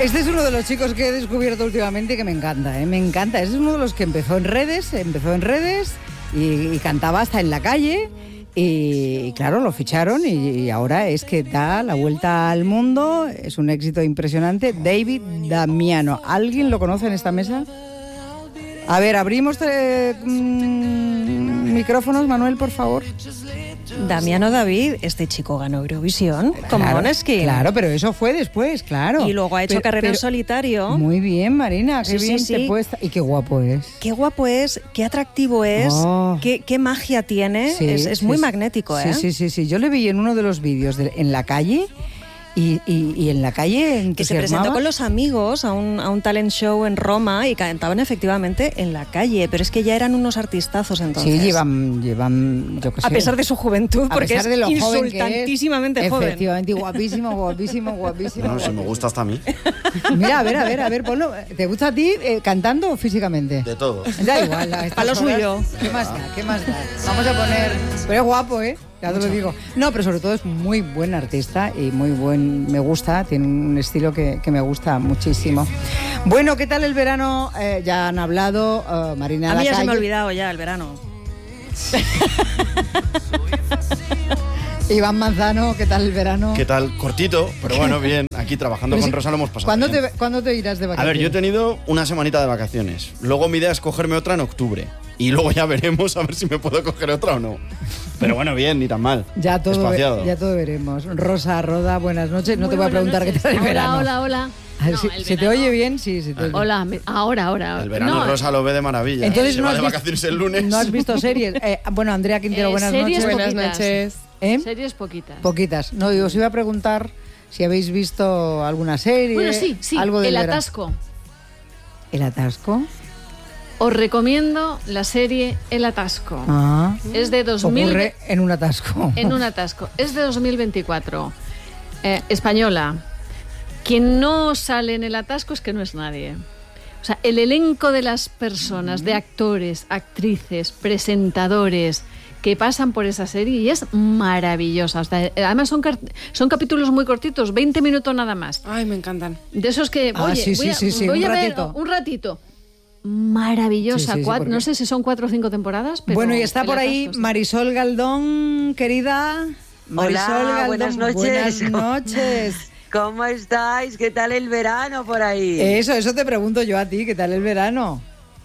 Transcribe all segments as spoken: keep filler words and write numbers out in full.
Este es uno de los chicos que he descubierto últimamente que me encanta, ¿eh? Me encanta. Este es uno de los que empezó en redes, empezó en redes y, y cantaba hasta en la calle. Y, y claro, lo ficharon y, y ahora es que da la vuelta al mundo. Es un éxito impresionante. David Damiano. ¿Alguien lo conoce en esta mesa? A ver, abrimos eh, mmm, micrófonos, Manuel, por favor. Damiano David, este chico ganó Eurovisión con claro, Måneskin. Claro, pero eso fue después, claro. Y luego ha hecho pero, carrera pero, en solitario. Muy bien, Marina, qué sí, bien sí, te sí. puedes... Y qué guapo es. Qué guapo es, qué atractivo es, oh. qué, qué magia tiene. Sí, es es sí, muy sí, magnético, ¿eh? Sí, sí, sí, sí. Yo le vi en uno de los vídeos de, en la calle... Y, y, y en la calle que se presentó con los amigos a un, a un talent show en Roma y cantaban efectivamente en la calle, pero es que ya eran unos artistazos entonces. Sí, llevan, llevan yo qué sé. A pesar de su juventud, a porque es de lo insultantísimamente joven. joven. Efectivamente, guapísimo, guapísimo, guapísimo. Bueno, si me gusta hasta a mí. Mira, a ver, a ver, a ver, ponlo. ¿Te gusta a ti eh, cantando o físicamente? De todo. Da igual. A lo suyo. ¿Qué más da? ¿Qué más da? Vamos a poner... Pero es guapo, ¿eh? Ya te lo digo. No, pero sobre todo es muy buen artista y muy buen... Me gusta, tiene un estilo que, que me gusta muchísimo. Bueno, ¿qué tal el verano? Eh, ya han hablado, uh, Marina A mí la ya calle. se me ha olvidado ya el verano. Iván Manzano, ¿qué tal el verano? ¿Qué tal? Cortito, pero bueno, bien. Aquí trabajando con Rosa lo hemos pasado. ¿Cuándo bien. te, ¿Cuándo te irás de vacaciones? A ver, yo he tenido una semanita de vacaciones. Luego mi idea es cogerme otra en octubre. Y luego ya veremos a ver si me puedo coger otra o no. Pero bueno, bien, ni tan mal. Ya todo, Espaciado. ya todo veremos. Rosa, Roda, buenas noches. No Muy te voy a preguntar noches. qué tal el hola, verano. Hola, hola, A ver, no, si, el ¿se verano... te oye bien? Sí, se te oye. Hola, me... ahora, ahora. El verano no, Rosa lo ve de maravilla. Entonces se no va has de visto, vacaciones el lunes. ¿No has visto series? Eh, bueno, Andrea Quintero, Eh, buenas series noches. poquitas. Buenas noches. ¿Eh? Series poquitas. Poquitas. No, os iba a preguntar si habéis visto alguna serie. Bueno, sí, sí, algo del El verano. Atasco. ¿El Atasco? Os recomiendo la serie El Atasco. Ah. Es de dos mil... Ocurre en un atasco. En un atasco. Es de dos mil veinticuatro. Eh, española. Quien no sale en El Atasco es que no es nadie. O sea, el elenco de las personas, de actores, actrices, presentadores que pasan por esa serie y es maravillosa. O sea, además son, son capítulos muy cortitos, veinte minutos nada más. Ay, me encantan. De esos que, Ah, oye, sí, voy a, sí, sí, sí, voy un a ver ratito. un ratito. Maravillosa. Sí, sí, sí, Cuat- porque- No sé si son cuatro o cinco temporadas, pero... Bueno, y está El por ahí Atasco, sí. Marisol Galdón, querida. Marisol Hola, Galdón, buenas noches. Buenas noches. ¿Cómo estáis? ¿Qué tal el verano por ahí? Eso, eso te pregunto yo a ti, ¿qué tal el verano?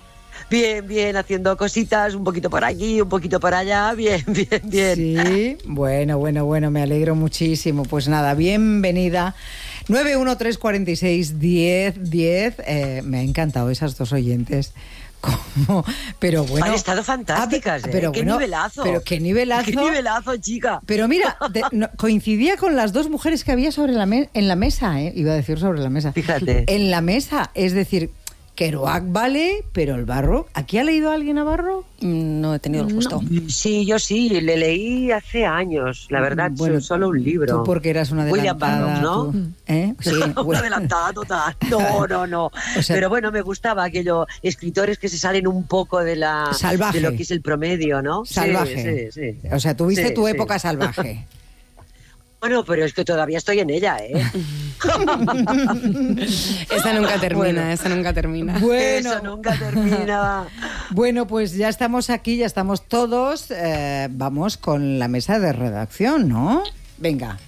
Bien, bien, haciendo cositas, un poquito por aquí, un poquito por allá, bien, bien, bien. Sí, bueno, bueno, bueno, me alegro muchísimo. Pues nada, bienvenida. nueve uno tres cuatro seis diez diez. Eh, me ha encantado esas dos oyentes. Como, pero bueno. Han estado fantásticas, ah, ¿eh? pero ¡Qué bueno, nivelazo! Pero qué nivelazo. ¡Qué nivelazo, chica! Pero mira, de- no, coincidía con las dos mujeres que había sobre la me- en la mesa, ¿eh? Iba a decir sobre la mesa. Fíjate. En la mesa, es decir, Kerouac vale, pero el Barro... ¿Aquí ha leído alguien a Barro? No he tenido el gusto. Sí, yo sí, le leí hace años, la verdad, Bueno, solo un libro. Tú porque eras una William adelantada. Burroughs, ¿no? tú, ¿eh? Sí, Una bueno. adelantada total. No, no, no. O sea, pero bueno, me gustaba aquello, escritores que se salen un poco de la Salvaje. de lo que es el promedio, ¿no? Sí, Salvaje. Sí, sí. O sea, tuviste Sí, tu sí. época salvaje. Bueno, pero es que todavía estoy en ella, ¿eh? Esa nunca termina, Bueno. esa nunca termina. Bueno, Eso nunca termina. bueno, pues ya estamos aquí, ya estamos todos. Eh, vamos con la mesa de redacción, ¿no? Venga.